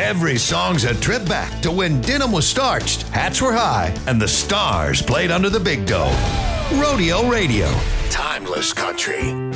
Every song's a trip back to when denim was starched, hats were high, and the stars played under the big dough. Rodeo Radio. Timeless country.